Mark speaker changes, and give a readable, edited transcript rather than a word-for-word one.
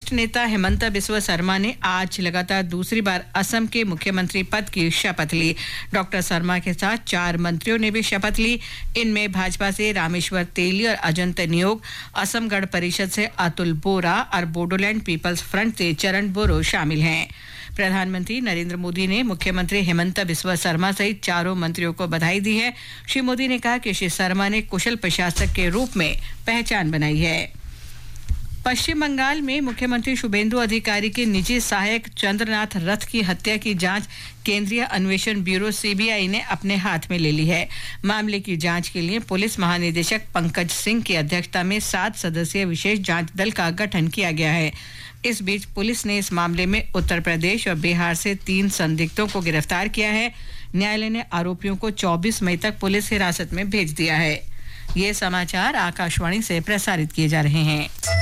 Speaker 1: नेता हेमंत बिस्वा शर्मा ने आज लगातार दूसरी बार असम के मुख्यमंत्री पद की शपथ ली। डॉक्टर शर्मा के साथ 4 मंत्रियों ने भी शपथ ली। इनमें भाजपा से रामेश्वर तेली और अजंत नियोग, असम गण परिषद से अतुल बोरा और बोडोलैंड पीपल्स फ्रंट से चरण बोरो शामिल हैं। प्रधानमंत्री नरेंद्र मोदी ने मुख्यमंत्री हेमंत बिस्वा शर्मा सहित 4 मंत्रियों को बधाई दी है। श्री मोदी ने कहा कि श्री शर्मा ने कुशल प्रशासक के रूप में पहचान बनाई है। पश्चिम बंगाल में मुख्यमंत्री शुभेंदु अधिकारी के निजी सहायक चंद्रनाथ रथ की हत्या की जांच केंद्रीय अन्वेषण ब्यूरो सीबीआई ने अपने हाथ में ले ली है। मामले की जांच के लिए पुलिस महानिदेशक पंकज सिंह की अध्यक्षता में 7 सदस्यीय विशेष जांच दल का गठन किया गया है। इस बीच पुलिस ने इस मामले में उत्तर प्रदेश और बिहार से 3 संदिग्धों को गिरफ्तार किया है। न्यायालय ने आरोपियों को 24 मई तक पुलिस हिरासत में भेज दिया है। ये समाचार आकाशवाणी से प्रसारित किए जा रहे हैं।